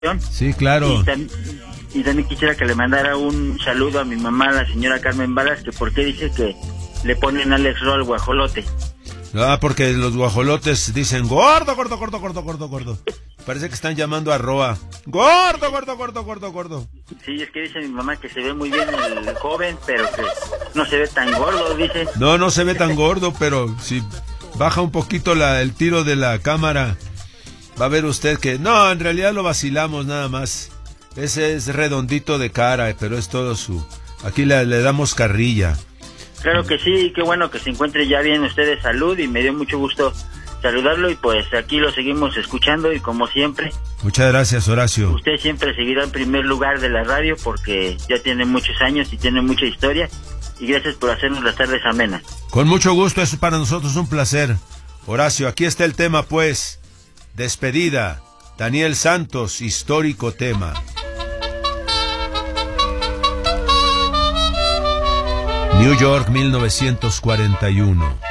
Sí, claro. Y también quisiera que le mandara un saludo a mi mamá, la señora Carmen Balas, que porque dice que le ponen Alex Ro al guajolote. Ah, porque los guajolotes dicen gordo, gordo, gordo, gordo, gordo, gordo. Parece que están llamando a Roa. Gordo, gordo, gordo, gordo, gordo. Sí, es que dice mi mamá que se ve muy bien el joven, pero que no se ve tan gordo, dice. No se ve tan gordo, pero si baja un poquito el tiro de la cámara, va a ver usted que... No, en realidad lo vacilamos nada más. Ese es redondito de cara, pero es todo su... Aquí le damos carrilla. Claro que sí, qué bueno que se encuentre ya bien usted de salud y me dio mucho gusto saludarlo y pues aquí lo seguimos escuchando y como siempre. Muchas gracias, Horacio. Usted siempre seguirá en primer lugar de la radio porque ya tiene muchos años y tiene mucha historia y gracias por hacernos las tardes amenas. Con mucho gusto, es para nosotros un placer. Horacio, aquí está el tema pues, despedida, Daniel Santos, histórico tema. New York, 1941.